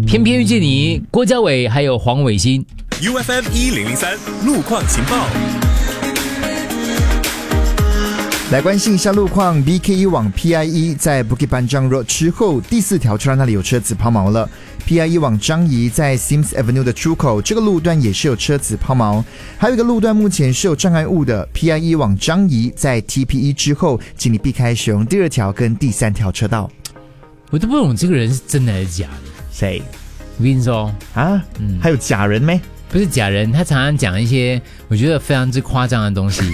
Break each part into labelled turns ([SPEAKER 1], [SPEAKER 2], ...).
[SPEAKER 1] 偏偏遇见你，郭嘉伟还有黄伟欣。
[SPEAKER 2] UFM 1003路况情报。
[SPEAKER 3] 来关心一下路况 ，BKE 往 PIE 在 Bukit Panjang Road 之后第4条车道那里有车子抛锚了。PIE 往张仪在 Sims Avenue 的出口，这个路段也是有车子抛锚。还有一个路段目前是有障碍物的 ，PIE 往张仪在 TPE 之后，请你避开使用第2条跟第3条车道。
[SPEAKER 1] 我都不懂这个人是真的还是假的。
[SPEAKER 3] 谁？
[SPEAKER 1] 我跟你说
[SPEAKER 3] 啊，还有假人咩？
[SPEAKER 1] 不是假人，他常常讲一些我觉得非常之夸张的东西。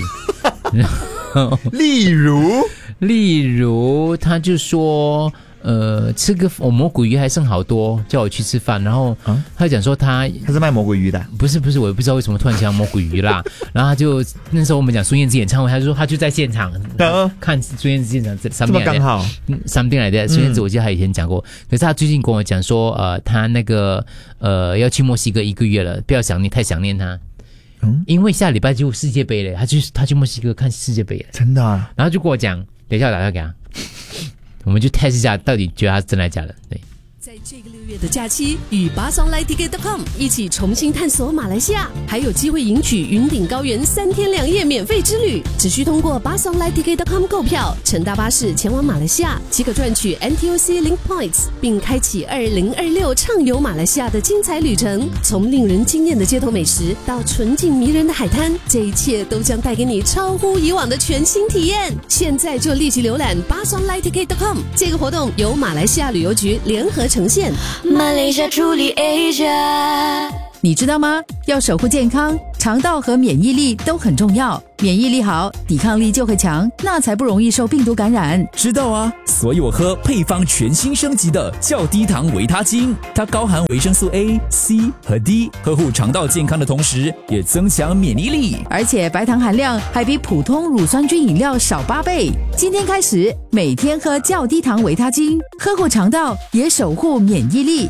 [SPEAKER 1] 例如他就说吃个蘑菇鱼还剩好多，叫我去吃饭，然后他讲说他
[SPEAKER 3] 是卖蘑菇鱼的。
[SPEAKER 1] 不是我也不知道为什么突然想蘑菇鱼啦。然后他就那时候我们讲孙燕姿演唱会，他就说他就在现场看孙燕姿现场，
[SPEAKER 3] 这么刚好
[SPEAKER 1] something like that。孙燕姿我记得他以前讲过，可是他最近跟我讲说他那个要去墨西哥1个月了，不要太想念他。因为下礼拜就世界杯了，他去墨西哥看世界杯了，
[SPEAKER 3] 真的啊。
[SPEAKER 1] 然后就跟我讲，等一下我打电话给他，我们就 test 一下，到底觉得他是真的假的。对，
[SPEAKER 4] 在这个6月的假期，与BaSongLightTicket.com 一起重新探索马来西亚，还有机会赢取云顶高原3天2夜免费之旅。只需通过BaSongLightTicket.com 购票，乘搭巴士前往马来西亚，即可赚取 NTUC Link Points， 并开启2026畅游马来西亚的精彩旅程。从令人惊艳的街头美食到纯净迷人的海滩，这一切都将带给你超乎以往的全新体验。现在就立即浏览BaSongLightTicket.com， 这个活动由马来西亚旅游局联合呈现。
[SPEAKER 5] 马来西亚助力 Asia。
[SPEAKER 6] 你知道吗？要守护健康，肠道和免疫力都很重要。免疫力好，抵抗力就会强，那才不容易受病毒感染。
[SPEAKER 7] 知道啊，所以我喝配方全新升级的较低糖维他精，它高含维生素 A、C 和 D， 呵护肠道健康的同时，也增强免疫力。
[SPEAKER 6] 而且白糖含量还比普通乳酸菌饮料少8倍。今天开始，每天喝较低糖维他精，呵护肠道，也守护免疫力。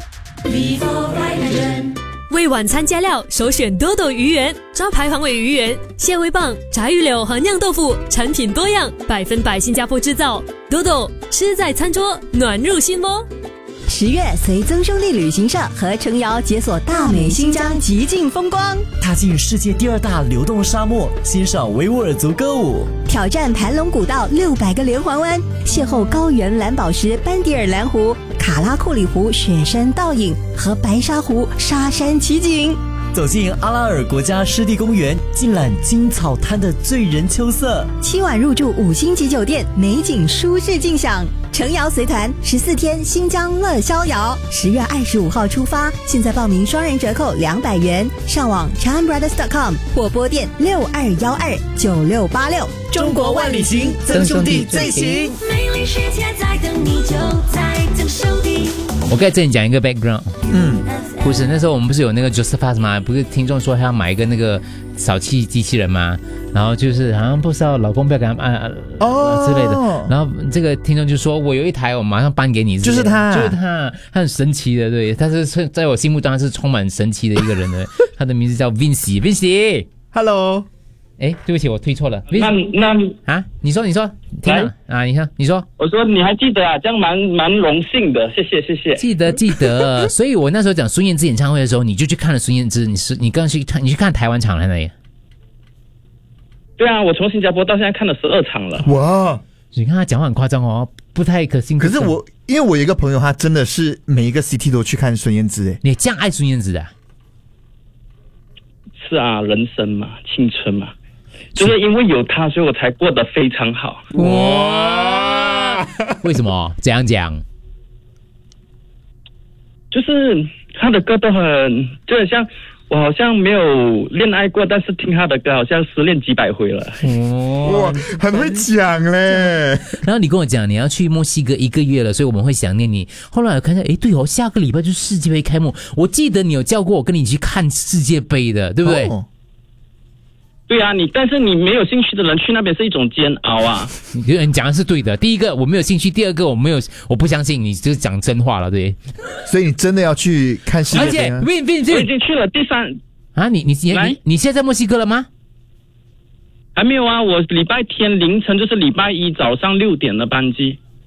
[SPEAKER 8] 为晚餐加料，首选多多鱼圆，招牌黄尾鱼圆、蟹味棒、炸鱼柳和酿豆腐，产品多样，100%新加坡制造。多多吃在餐桌，暖入心窝。
[SPEAKER 9] 10月，随曾兄弟旅行社和程瑶解锁大美新疆极尽风光，
[SPEAKER 10] 踏进世界第2大流动沙漠，欣赏维吾尔族歌舞，
[SPEAKER 9] 挑战盘龙古道600个连环弯，邂逅高原蓝宝石班迪尔蓝湖、卡拉库里湖雪山倒影和白沙湖沙山奇景。
[SPEAKER 10] 走进阿拉尔国家湿地公园，尽览金草滩的醉人秋色。
[SPEAKER 9] 7晚入住5星级酒店，美景舒适尽享。程瑶随团14天新疆乐逍遥，10月25号出发，现在报名双人折扣200元。上网 ChanBrothers.com 或拨电62129686。
[SPEAKER 10] 中国万里行，曾兄弟最行。
[SPEAKER 5] 美丽世界在等你，就在曾兄弟。
[SPEAKER 1] 我刚才跟你讲一个 background，不是那时候我们不是有那个 Josephus 吗？不是听众说他要买一个那个扫气机器人吗？然后就是好像不知道老公不要给他之类的。然后这个听众就说：“我有一台，我马上搬给你。”
[SPEAKER 3] 就是他，
[SPEAKER 1] 他很神奇的，对，他是在我心目中他是充满神奇的一个人的。他的名字叫 Vinci，Vinci，Hello。哎，对不起，我推错了。
[SPEAKER 11] 那
[SPEAKER 1] 啊，你说，听了啊，你说，
[SPEAKER 11] 我说你还记得啊，这样蛮荣幸的，谢谢。
[SPEAKER 1] 记得，所以我那时候讲孙燕姿演唱会的时候，你就去看了孙燕姿，你刚去看，你去看台湾场了那里？
[SPEAKER 11] 对啊，我从新加坡到现在看了12场了。
[SPEAKER 3] 哇，
[SPEAKER 1] 你看他讲话很夸张哦，不太可信。
[SPEAKER 3] 可是因为我有一个朋友，他真的是每一个 CT 都去看孙燕姿，哎，
[SPEAKER 1] 你这样爱孙燕姿的？
[SPEAKER 11] 是啊，人生嘛，青春嘛。就是因为有他，所以我才过得非常好。
[SPEAKER 1] 哇！为什么？怎样讲？
[SPEAKER 11] 就是他的歌都就很像我好像没有恋爱过，但是听他的歌好像失恋几百回了。
[SPEAKER 3] 哇，很会讲嘞。
[SPEAKER 1] 然后你跟我讲你要去墨西哥1个月了，所以我们会想念你。后来我看一下，对哦，下个礼拜就是世界杯开幕，我记得你有叫过我跟你去看世界杯的，对不对？
[SPEAKER 11] 对啊，但是你没有兴趣的人去那边是一种煎熬啊。
[SPEAKER 1] 你讲的是对的，第一个我没有兴趣，第二个我不相信你就是讲真话了，对。
[SPEAKER 3] 所以你真的要去看世界杯？而且
[SPEAKER 11] 我已经去了第3
[SPEAKER 1] 啊，你现在在墨西哥了吗？
[SPEAKER 11] 还没有啊，我礼拜天凌晨就是礼拜1早上6点的班机。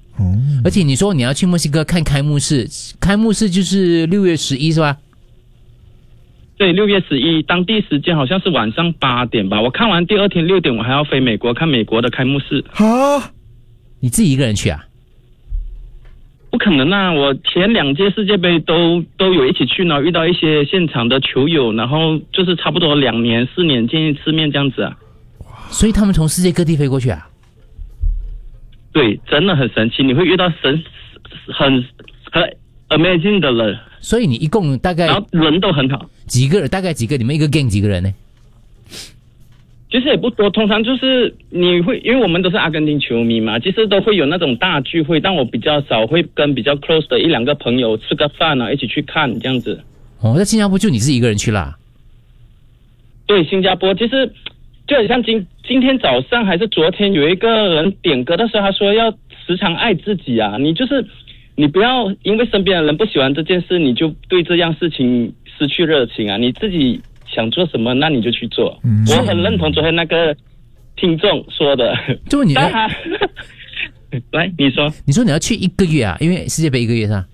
[SPEAKER 1] 而且你说你要去墨西哥看开幕式，开幕式就是6月11是吧？
[SPEAKER 11] 对，6月11，当地时间好像是晚上8点吧。我看完第二天6点，我还要飞美国看美国的开幕式。
[SPEAKER 3] 啊，
[SPEAKER 1] 你自己一个人去啊？
[SPEAKER 11] 不可能啊！我前2届世界杯都有一起去呢，遇到一些现场的球友，然后就是差不多2年4年见一次面这样子啊。
[SPEAKER 1] 所以他们从世界各地飞过去啊？
[SPEAKER 11] 对，真的很神奇，你会遇到很 amazing 的人。
[SPEAKER 1] 所以你一共大概，
[SPEAKER 11] 然后人都很好，
[SPEAKER 1] 大概几个？你们一个 gang 几个人呢？
[SPEAKER 11] 其实也不多，通常就是你会，因为我们都是阿根廷球迷嘛，其实都会有那种大聚会，但我比较少会跟比较 close 的1-2个朋友吃个饭啊，一起去看这样子。
[SPEAKER 1] 哦，在新加坡就你自己一个人去啦？
[SPEAKER 11] 对，新加坡其实就很像今天早上还是昨天有一个人点歌的时候，他说要时常爱自己啊，你不要因为身边的人不喜欢这件事，你就对这样事情失去热情啊！你自己想做什么，那你就去做。我很认同昨天那个听众说的。
[SPEAKER 1] 就你
[SPEAKER 11] 来，你说
[SPEAKER 1] 你要去1个月啊？因为世界杯1个月是吧？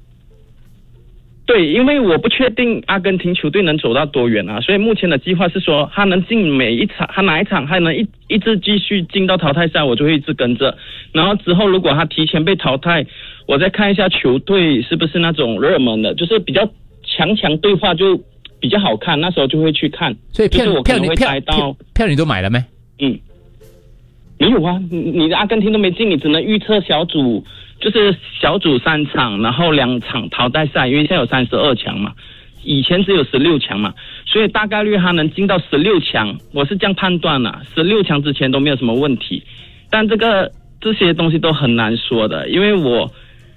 [SPEAKER 11] 对，因为我不确定阿根廷球队能走到多远啊，所以目前的计划是说，他能进每一场，他哪一场还能一直继续进到淘汰赛，我就会一直跟着。然后之后如果他提前被淘汰，我再看一下球队是不是那种热门的，就是比较强对话就比较好看，那时候就会去看。
[SPEAKER 1] 所以票你都买了没？
[SPEAKER 11] 没有啊，你的阿根廷都没进，你只能预测小组，就是小组3场，然后2场淘汰赛，因为现在有32强嘛，以前只有16强嘛，所以大概率他能进到16强，我是这样判断啦，16强之前都没有什么问题，但这些东西都很难说的，因为我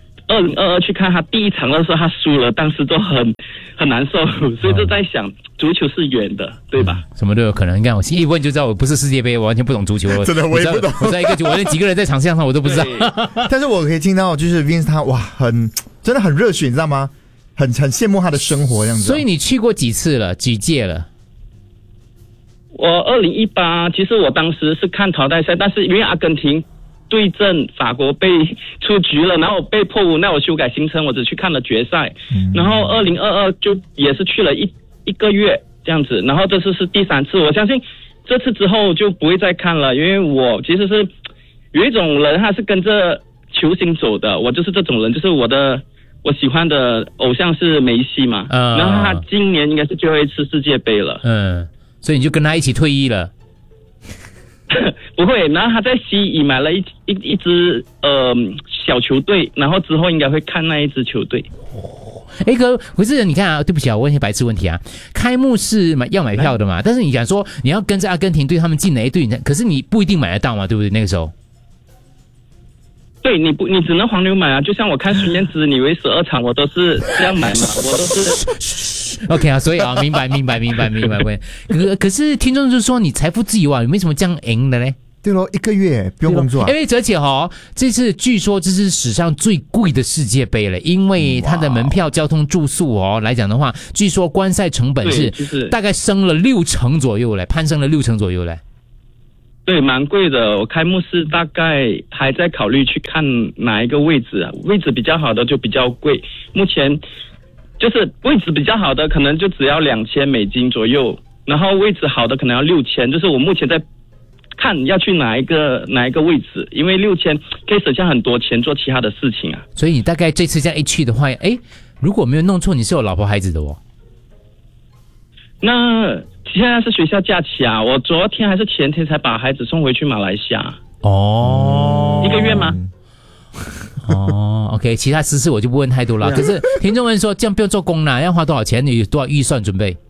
[SPEAKER 11] 2022去看他第一场的时候他输了，当时都很难受，所以就在想足球是圆的，对吧？
[SPEAKER 1] 什么都有可能。你看我一问就知道我不是世界杯，我完全不懂足球。
[SPEAKER 3] 真的我也不懂。
[SPEAKER 1] 我在我那几个人在场上我都不知道。
[SPEAKER 3] 但是我可以听到就是 Vince 他真的很热血，你知道吗？很羡慕他的生活这样子。
[SPEAKER 1] 所以你去过几次了？几届了？
[SPEAKER 11] 我2018，其实我当时是看淘汰赛，但是因为阿根廷对阵法国被出局了，然后我被迫无奈我修改行程，我只去看了决赛。然后2022就也是去了一个月这样子，然后这次是第3次，我相信这次之后就不会再看了，因为我其实是有一种人他是跟着球星走的，我就是这种人，就是我喜欢的偶像是梅西嘛，然后他今年应该是最后一次世界杯了，
[SPEAKER 1] 所以你就跟他一起退役了。
[SPEAKER 11] 不会，然后他在西乙买了一支小球队，然后之后应该会看那一支球队。
[SPEAKER 1] 可是你看啊，对不起啊，我问一些白痴问题啊。开幕式要买票的嘛，但是你讲说你要跟着阿根廷队他们进哪一队，可是你不一定买得到嘛，对不对？那个时候。
[SPEAKER 11] 对，你只能黄牛买啊，就像我看孙燕姿，你以为12场我都是这样买嘛，我都是。
[SPEAKER 1] OK 啊，所以啊，明白。可是听众就是说你财富自由啊，有没有什么这样赢的嘞？
[SPEAKER 3] 对咯，1个月不用工作啊。
[SPEAKER 1] 因为而且这次据说这是史上最贵的世界杯了，因为它的门票、交通、住宿来讲的话，据说观赛成本是大概升了6成左右嘞，攀升了6成左右嘞。
[SPEAKER 11] 对，蛮贵的。我开幕式大概还在考虑去看哪一个位置啊，位置比较好的就比较贵。目前就是位置比较好的可能就只要$2000左右，然后位置好的可能要6000，就是我目前在看要去哪一个位置，因为6000可以省下很多钱做其他的事情啊。
[SPEAKER 1] 所以你大概这次这样一去的话，如果没有弄错，你是有老婆孩子的哦。
[SPEAKER 11] 那现在是学校假期啊，我昨天还是前天才把孩子送回去马来西亚。1个月吗
[SPEAKER 1] ？OK， 其他私事我就不问太多了。可是听众问说，这样不用做工啦，要花多少钱？你有多少预算准备？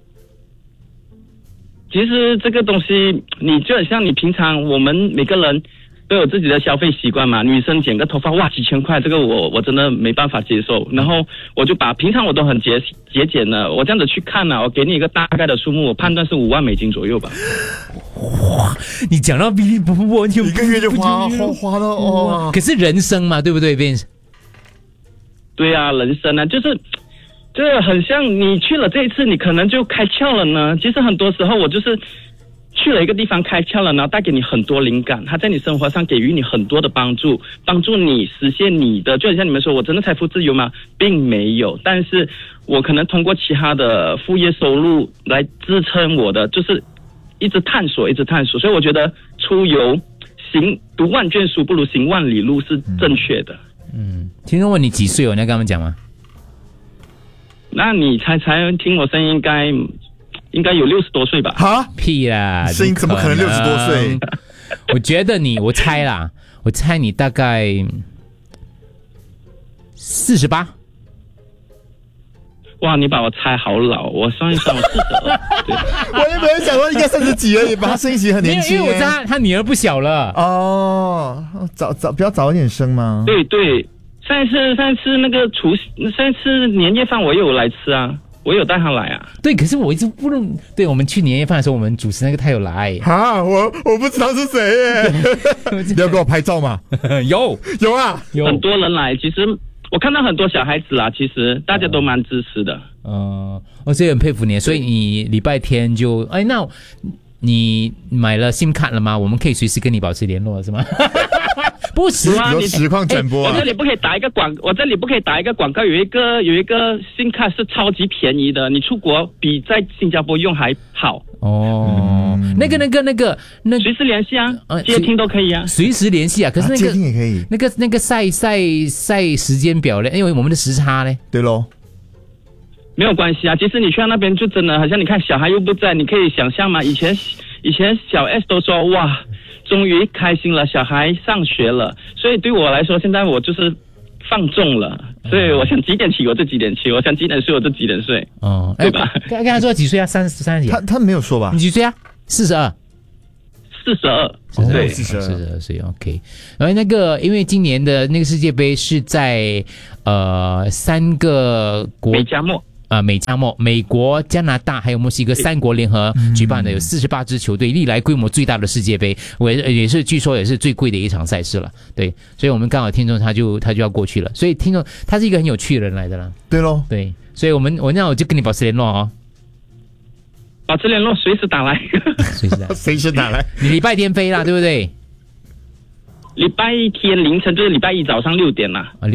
[SPEAKER 11] 其实这个东西，你就很像你平常我们每个人都有自己的消费习惯嘛。女生剪个头发，哇，几千块，这个我真的没办法接受。然后我就把平常我都很节俭的，我这样子去看我给你一个大概的数目，我判断是$50,000左右吧。
[SPEAKER 1] 哇，你讲到比不完全
[SPEAKER 3] 1个月就花了
[SPEAKER 1] 可是人生嘛，对不对 ，Vince？
[SPEAKER 11] 对啊，人生啊，就是这很像你去了这一次，你可能就开窍了呢。其实很多时候我就是去了一个地方开窍了，然后带给你很多灵感，他在你生活上给予你很多的帮助你实现你的，就很像你们说我真的财富自由吗？并没有，但是我可能通过其他的副业收入来支撑我的，就是一直探索，所以我觉得出游读万卷书不如行万里路是正确的。
[SPEAKER 1] 听众问你几岁哦？你要跟他们讲吗？
[SPEAKER 11] 那你猜听我声音应该有60多岁吧？
[SPEAKER 3] 哈，
[SPEAKER 1] 屁啦！
[SPEAKER 3] 声音怎么可能60多岁？
[SPEAKER 1] 我觉得我猜啦，我猜你大概48。
[SPEAKER 11] 哇，你把我猜好老！我算一算，我42。对，
[SPEAKER 3] 我原本想说应该30几而已吧，他声音其实很年轻。
[SPEAKER 1] 因为我知道他女儿不小了。
[SPEAKER 3] 哦，比较早一点生吗？
[SPEAKER 11] 对，上一次那个上一次年夜饭我也有来吃啊。我有带他来啊。
[SPEAKER 1] 对，可是我一直不认。对，我们去年夜饭的时候，我们主持那个他有来。
[SPEAKER 3] 哈，我不知道是谁耶。你要给我拍照吗？
[SPEAKER 1] 有啊，有
[SPEAKER 11] 很多人来。其实我看到很多小孩子啦，其实大家都蛮支持的。
[SPEAKER 1] 我真的很佩服你。所以你礼拜天就那你买了 SIM 卡了吗？我们可以随时跟你保持联络，是吗？不是
[SPEAKER 3] 啊，有实况转播啊！
[SPEAKER 11] 我这里不可以打一个广告，有一个SIM卡是超级便宜的，你出国比在新加坡用还好。
[SPEAKER 1] 那个
[SPEAKER 11] 随时联系啊，接听都可以啊，
[SPEAKER 1] 随时联系啊。可是
[SPEAKER 3] 接听也可以。
[SPEAKER 1] 那个晒时间表呢？因为我们的时差呢？
[SPEAKER 3] 对咯。
[SPEAKER 11] 没有关系啊，其实你去到那边就真的好像你看小孩又不在，你可以想象吗？以前小 S 都说哇，终于开心了，小孩上学了。所以对我来说，现在我就是放纵了，所以我想几点起我就几点起，我想几点睡我就几点睡。对吧？
[SPEAKER 1] 刚才说几岁啊？30几？
[SPEAKER 3] 他没有说吧？
[SPEAKER 1] 你几岁啊？42。
[SPEAKER 11] 对
[SPEAKER 1] ，42岁 OK。然后那个，因为今年的那个世界杯是在3个国美加墨、美国、加拿大还有墨西哥3国联合举办的，有48支球队，历来规模最大的世界杯，也是据说也是最贵的一场赛事了。对，所以我们刚好听众他就要过去了，所以听众他是一个很有趣的人来的啦。
[SPEAKER 3] 对咯，
[SPEAKER 1] 对，所以我就跟你保持联络哦。
[SPEAKER 11] 保持联络，随时打来。
[SPEAKER 3] 随时打来。
[SPEAKER 1] 你礼拜天飞啦，对不对？
[SPEAKER 11] 礼拜天凌晨就是礼拜一早上6点啦。